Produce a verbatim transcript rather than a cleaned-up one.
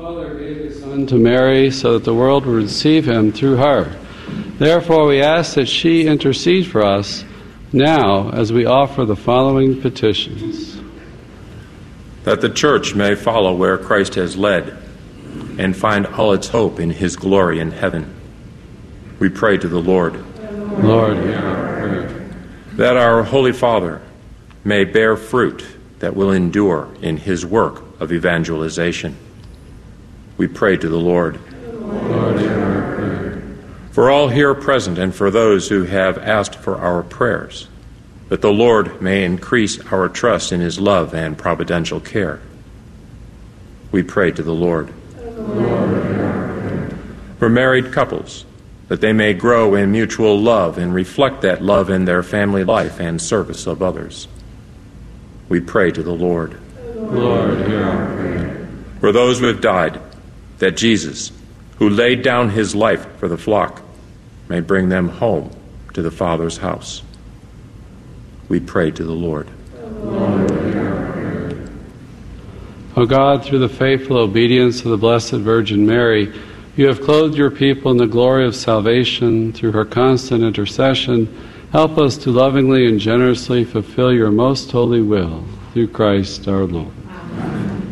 Father gave his Son to Mary so that the world would receive him through her. Therefore, we ask that she intercede for us now as we offer the following petitions. That the Church may follow where Christ has led and find all its hope in his glory in heaven. We pray to the Lord. Lord, hear our prayer. That our Holy Father may bear fruit that will endure in his work of evangelization. We pray to the Lord. Lord, hear our prayer. For all here present and for those who have asked for our prayers, that the Lord may increase our trust in his love and providential care. We pray to the Lord. Lord, hear our prayer. For married couples, that they may grow in mutual love and reflect that love in their family life and service of others. We pray to the Lord. Lord, hear our prayer. For those who have died, that Jesus, who laid down his life for the flock, may bring them home to the Father's house. We pray to the Lord. Lord, hear our prayer. O God, through the faithful obedience of the Blessed Virgin Mary, you have clothed your people in the glory of salvation. Through her constant intercession, help us to lovingly and generously fulfill your most holy will. Through Christ our Lord.